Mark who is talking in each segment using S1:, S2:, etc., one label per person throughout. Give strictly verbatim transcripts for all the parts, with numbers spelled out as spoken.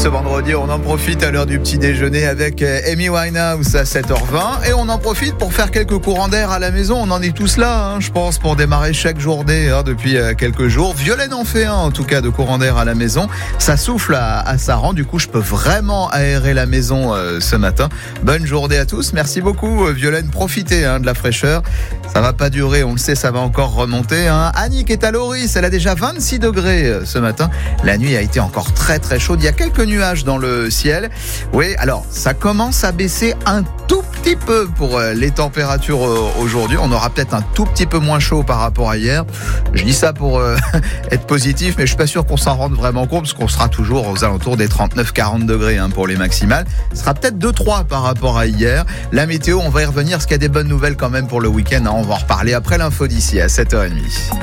S1: Ce vendredi, on en profite à l'heure du petit déjeuner avec Amy Winehouse à sept heures vingt et on en profite pour faire quelques courants d'air à la maison. On en est tous là, hein, je pense, pour démarrer chaque journée hein, depuis quelques jours. Violaine en fait un, en tout cas, de courant d'air à la maison. Ça souffle à, à Saran. Du coup, je peux vraiment aérer la maison euh, ce matin. Bonne journée à tous. Merci beaucoup, Violaine. Profitez hein, de la fraîcheur. Ça va pas durer, on le sait, ça va encore remonter. Hein. Annick est à Loris. Elle a déjà vingt-six degrés euh, ce matin. La nuit a été encore très très chaude. Il y a quelques nuages dans le ciel. Oui, alors ça commence à baisser un tout petit peu pour les températures aujourd'hui. On aura peut-être un tout petit peu moins chaud par rapport à hier. Je dis ça pour euh, être positif, mais je suis pas sûr qu'on s'en rende vraiment compte parce qu'on sera toujours aux alentours des trente-neuf à quarante degrés hein, pour les maximales. Ce sera peut-être deux à trois par rapport à hier. La météo, on va y revenir parce qu'il y a des bonnes nouvelles quand même pour le week-end. Hein. On va en reparler après l'info d'ici à sept heures trente.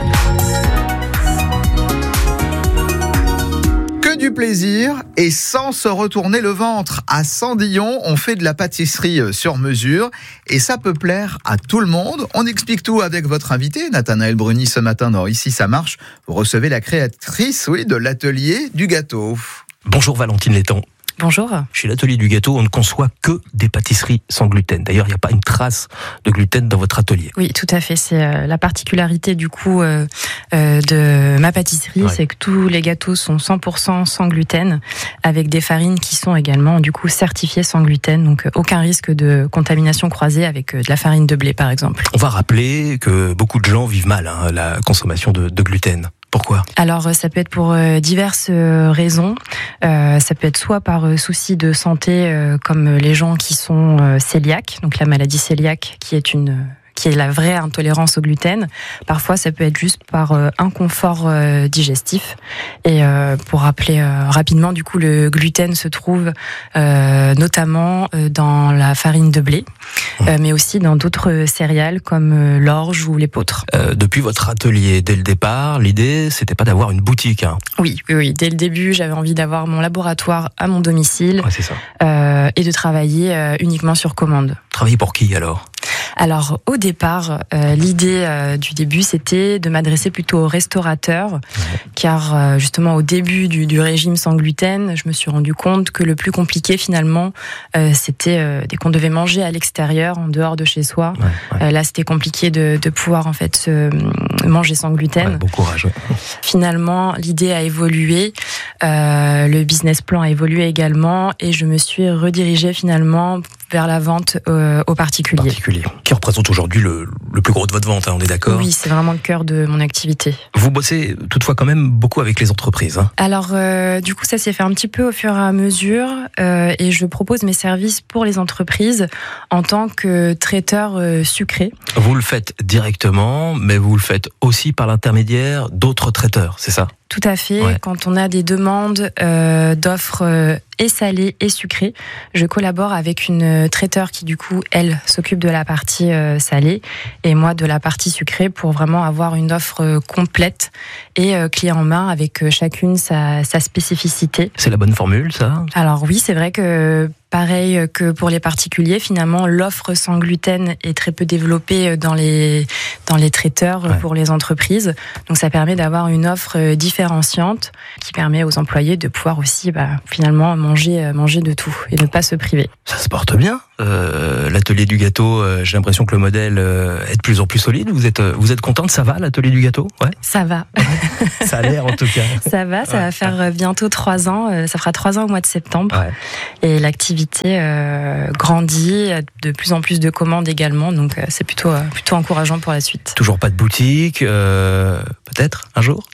S1: Du plaisir et sans se retourner le ventre. À Sandillon, on fait de la pâtisserie sur mesure et ça peut plaire à tout le monde. On explique tout avec votre invité, Nathanaël Bruni, ce matin dans Ici ça marche. Vous recevez la créatrice, oui, de l'atelier du gâteau.
S2: Bonjour Valentine Letton.
S3: Bonjour.
S2: Chez l'atelier du gâteau, on ne conçoit que des pâtisseries sans gluten. D'ailleurs, il n'y a pas une trace de gluten dans votre atelier.
S3: Oui, tout à fait. C'est euh, la particularité du coup euh, euh, de ma pâtisserie, ouais. C'est que tous les gâteaux sont cent pour cent sans gluten, avec des farines qui sont également du coup certifiées sans gluten. Donc euh, aucun risque de contamination croisée avec euh, de la farine de blé, par exemple.
S2: On va rappeler que beaucoup de gens vivent mal hein, la consommation de, de gluten. Pourquoi ?
S3: Alors, ça peut être pour euh, diverses euh, raisons. Euh, ça peut être soit par euh, souci de santé, euh, comme les gens qui sont euh, cœliaques, donc la maladie cœliaque, qui est une... qui est la vraie intolérance au gluten. Parfois, ça peut être juste par euh, inconfort euh, digestif. Et euh, pour rappeler euh, rapidement, du coup, le gluten se trouve euh, notamment euh, dans la farine de blé, mmh. euh, mais aussi dans d'autres céréales comme euh, l'orge ou l'épeautre.
S2: Euh, depuis votre atelier, dès le départ, l'idée, c'était pas d'avoir une boutique. Hein.
S3: Oui, oui, oui. Dès le début, j'avais envie d'avoir mon laboratoire à mon domicile
S2: ouais, c'est ça.
S3: Euh, et de travailler euh, uniquement sur commande.
S2: Travailler pour qui alors ?
S3: Alors, au départ, euh, l'idée euh, du début, c'était de m'adresser plutôt aux restaurateurs, ouais. car euh, justement, au début du, du régime sans gluten, je me suis rendu compte que le plus compliqué, finalement, euh, c'était euh, dès qu'on devait manger à l'extérieur, en dehors de chez soi. Ouais, ouais. Euh, là, c'était compliqué de, de pouvoir en fait se, manger sans gluten.
S2: Ouais, bon courage. Ouais.
S3: Finalement, l'idée a évolué, euh, le business plan a évolué également, et je me suis redirigée finalement vers la vente euh, aux particuliers.
S2: Particuliers. Qui représente aujourd'hui le, le plus gros de votre vente, hein, on est d'accord ?
S3: Oui, c'est vraiment le cœur de mon activité.
S2: Vous bossez toutefois quand même beaucoup avec les entreprises. Hein ?
S3: Alors, euh, du coup, ça s'est fait un petit peu au fur et à mesure euh, et je propose mes services pour les entreprises en tant que traiteur euh, sucré.
S2: Vous le faites directement, mais vous le faites aussi par l'intermédiaire d'autres traiteurs, c'est ça ?
S3: Tout à fait. Ouais. Quand on a des demandes euh, d'offres euh, et salées et sucrées, je collabore avec une traiteur qui, du coup, elle, s'occupe de la partie euh, salée et moi de la partie sucrée pour vraiment avoir une offre euh, complète et euh, clé en main avec euh, chacune sa, sa spécificité.
S2: C'est la bonne formule, ça ?
S3: Alors oui, c'est vrai que... Pareil que pour les particuliers, finalement, l'offre sans gluten est très peu développée dans les, dans les traiteurs ouais. pour les entreprises. Donc ça permet d'avoir une offre différenciante qui permet aux employés de pouvoir aussi bah, finalement manger, manger de tout et ne pas se priver.
S2: Ça se porte bien. Euh, l'atelier du gâteau, euh, j'ai l'impression que le modèle euh, est de plus en plus solide. Vous êtes, vous êtes contente ? Ça va, l'atelier du gâteau ? Ouais.
S3: Ça va.
S2: Ouais. Ça a l'air en tout cas.
S3: Ça va, ça ouais. va faire bientôt trois ans. Ça fera trois ans au mois de septembre. Ouais. Et l'activité Euh, grandit, de plus en plus de commandes également, donc euh, c'est plutôt, euh, plutôt encourageant pour la suite.
S2: Toujours pas de boutique, euh, peut-être un jour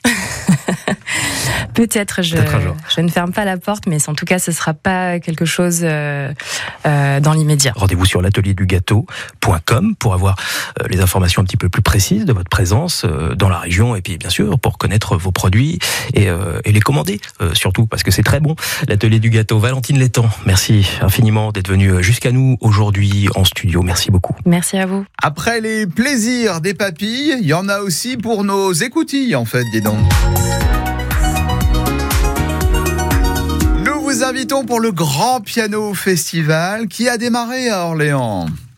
S3: Peut-être, je,
S2: peut-être un jour.
S3: Je ne ferme pas la porte, mais en tout cas, ce ne sera pas quelque chose euh, euh, dans l'immédiat.
S2: Rendez-vous sur l'atelier du gâteau point com pour avoir euh, les informations un petit peu plus précises de votre présence euh, dans la région et puis bien sûr pour connaître vos produits et, euh, et les commander euh, surtout parce que c'est très bon. L'atelier du gâteau, Valentine Letton, merci infiniment d'être venue jusqu'à nous aujourd'hui en studio. Merci beaucoup.
S3: Merci à vous.
S1: Après les plaisirs des papilles, il y en a aussi pour nos écoutilles en fait, dis donc. Nous vous invitons pour le Grand Piano Festival qui a démarré à Orléans.